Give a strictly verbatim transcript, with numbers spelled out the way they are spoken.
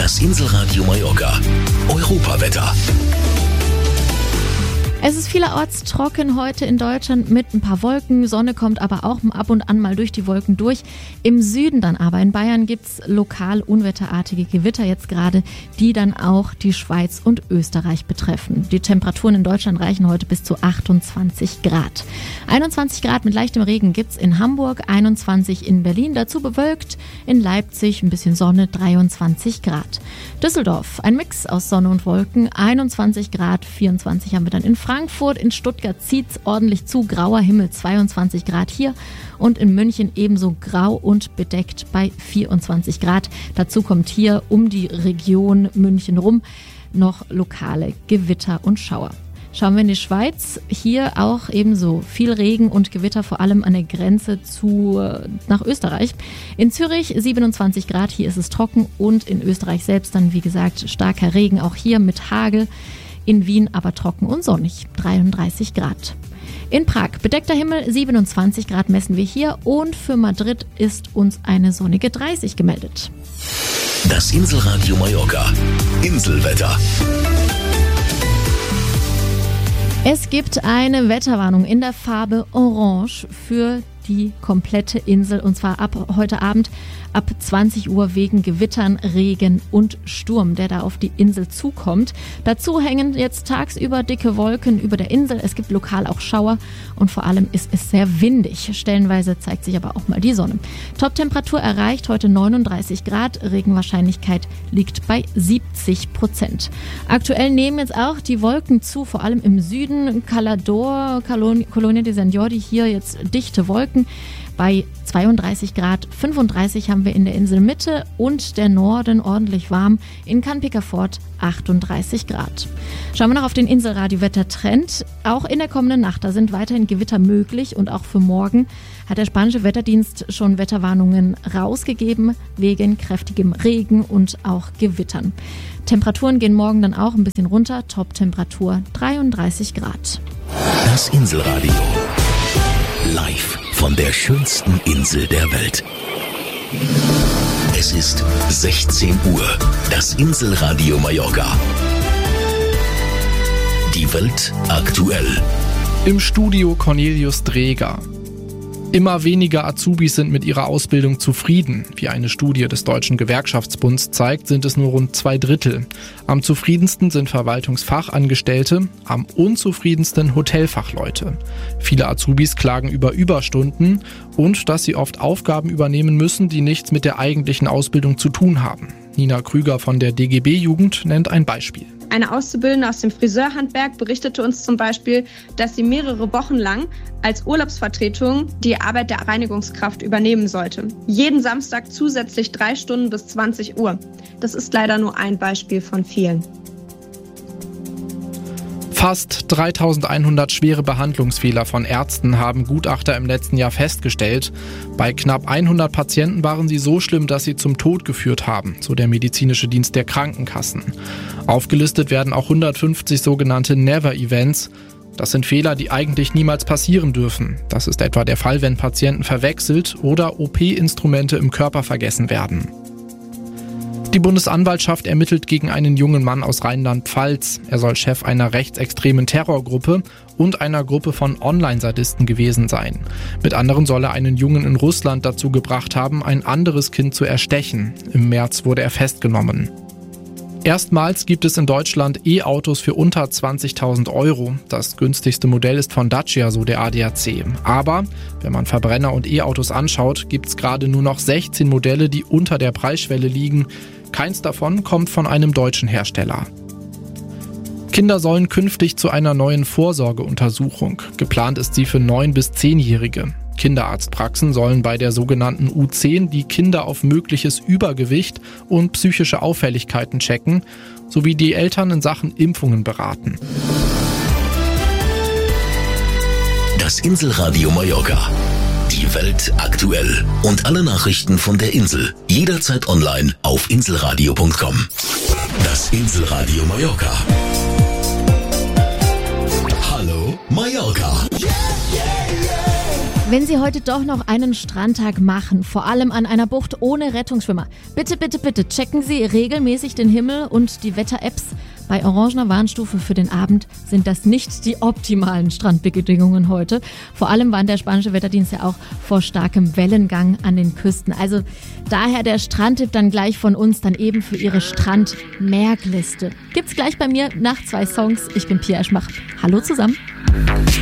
Das Inselradio Mallorca. Europawetter. Es ist vielerorts trocken heute in Deutschland mit ein paar Wolken. Sonne kommt aber auch ab und an mal durch die Wolken durch. Im Süden dann aber in Bayern gibt's lokal unwetterartige Gewitter jetzt gerade, die dann auch die Schweiz und Österreich betreffen. Die Temperaturen in Deutschland reichen heute bis zu achtundzwanzig Grad. einundzwanzig Grad mit leichtem Regen gibt's in Hamburg, einundzwanzig in Berlin, dazu bewölkt. In Leipzig ein bisschen Sonne, dreiundzwanzig Grad. Düsseldorf, ein Mix aus Sonne und Wolken, einundzwanzig Grad, vierundzwanzig haben wir dann in Frankfurt, in Stuttgart zieht's ordentlich zu, grauer Himmel, zweiundzwanzig Grad hier und in München ebenso grau und bedeckt bei vierundzwanzig Grad. Dazu kommt hier um die Region München rum noch lokale Gewitter und Schauer. Schauen wir in die Schweiz, hier auch ebenso viel Regen und Gewitter, vor allem an der Grenze zu nach Österreich. In Zürich siebenundzwanzig Grad, hier ist es trocken und in Österreich selbst dann wie gesagt starker Regen, auch hier mit Hagel. In Wien aber trocken und sonnig, dreiunddreißig Grad. In Prag bedeckter Himmel, siebenundzwanzig Grad messen wir hier und für Madrid ist uns eine sonnige dreißig gemeldet. Das Inselradio Mallorca. Inselwetter. Es gibt eine Wetterwarnung in der Farbe Orange für die komplette Insel und zwar ab heute Abend ab zwanzig Uhr wegen Gewittern, Regen und Sturm, der da auf die Insel zukommt. Dazu hängen jetzt tagsüber dicke Wolken über der Insel. Es gibt lokal auch Schauer und vor allem ist es sehr windig. Stellenweise zeigt sich aber auch mal die Sonne. Top-Temperatur erreicht heute neununddreißig Grad. Regenwahrscheinlichkeit liegt bei siebzig Prozent. Aktuell nehmen jetzt auch die Wolken zu, vor allem im Süden. Calador, Colonia de San Jordi, hier jetzt dichte Wolken. Bei zweiunddreißig Grad, fünfunddreißig haben wir in der Inselmitte und der Norden ordentlich warm. In Cannes-Picafort achtunddreißig Grad. Schauen wir noch auf den Inselradio-Wettertrend. Auch in der kommenden Nacht, da sind weiterhin Gewitter möglich und auch für morgen hat der spanische Wetterdienst schon Wetterwarnungen rausgegeben wegen kräftigem Regen und auch Gewittern. Temperaturen gehen morgen dann auch ein bisschen runter, Top-Temperatur dreiunddreißig Grad. Das Inselradio. Live von der schönsten Insel der Welt. Es ist sechzehn Uhr. Das Inselradio Mallorca. Die Welt aktuell. Im Studio Cornelius Dreger. Immer weniger Azubis sind mit ihrer Ausbildung zufrieden. Wie eine Studie des Deutschen Gewerkschaftsbunds zeigt, sind es nur rund zwei Drittel. Am zufriedensten sind Verwaltungsfachangestellte, am unzufriedensten Hotelfachleute. Viele Azubis klagen über Überstunden und dass sie oft Aufgaben übernehmen müssen, die nichts mit der eigentlichen Ausbildung zu tun haben. Nina Krüger von der D G B-Jugend nennt ein Beispiel. Eine Auszubildende aus dem Friseurhandwerk berichtete uns zum Beispiel, dass sie mehrere Wochen lang als Urlaubsvertretung die Arbeit der Reinigungskraft übernehmen sollte. Jeden Samstag zusätzlich drei Stunden bis zwanzig Uhr. Das ist leider nur ein Beispiel von vielen. Fast dreitausendeinhundert schwere Behandlungsfehler von Ärzten haben Gutachter im letzten Jahr festgestellt. Bei knapp hundert Patienten waren sie so schlimm, dass sie zum Tod geführt haben, so der medizinische Dienst der Krankenkassen. Aufgelistet werden auch hundertfünfzig sogenannte Never-Events. Das sind Fehler, die eigentlich niemals passieren dürfen. Das ist etwa der Fall, wenn Patienten verwechselt oder O P-Instrumente im Körper vergessen werden. Die Bundesanwaltschaft ermittelt gegen einen jungen Mann aus Rheinland-Pfalz. Er soll Chef einer rechtsextremen Terrorgruppe und einer Gruppe von Online-Sadisten gewesen sein. Mit anderen soll er einen Jungen in Russland dazu gebracht haben, ein anderes Kind zu erstechen. Im März wurde er festgenommen. Erstmals gibt es in Deutschland E-Autos für unter zwanzigtausend Euro. Das günstigste Modell ist von Dacia, so der A D A C. Aber wenn man Verbrenner und E-Autos anschaut, gibt es gerade nur noch sechzehn Modelle, die unter der Preisschwelle liegen. Keins davon kommt von einem deutschen Hersteller. Kinder sollen künftig zu einer neuen Vorsorgeuntersuchung. Geplant ist sie für neun- bis zehnjährige. Kinderarztpraxen sollen bei der sogenannten U zehn die Kinder auf mögliches Übergewicht und psychische Auffälligkeiten checken, sowie die Eltern in Sachen Impfungen beraten. Das Inselradio Mallorca. Die Welt aktuell. Und alle Nachrichten von der Insel. Jederzeit online auf inselradio punkt com. Das Inselradio Mallorca. Hallo Mallorca. Yeah, yeah, yeah. Wenn Sie heute doch noch einen Strandtag machen, vor allem an einer Bucht ohne Rettungsschwimmer, bitte, bitte, bitte checken Sie regelmäßig den Himmel und die Wetter-Apps. Bei orangener Warnstufe für den Abend sind das nicht die optimalen Strandbedingungen heute. Vor allem warnt der spanische Wetterdienst ja auch vor starkem Wellengang an den Küsten. Also daher der Strandtipp dann gleich von uns, dann eben für Ihre Strandmerkliste. Gibt's gleich bei mir nach zwei Songs. Ich bin Pia Eschmach. Hallo zusammen.